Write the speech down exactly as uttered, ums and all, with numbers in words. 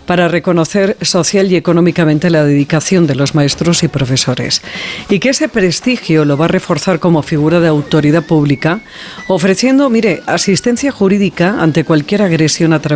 para reconocer social y económicamente la dedicación de los maestros y profesores. Y que ese prestigio lo va a reforzar como figura de autoridad pública, ofreciendo, mire, asistencia jurídica ante cualquier agresión a través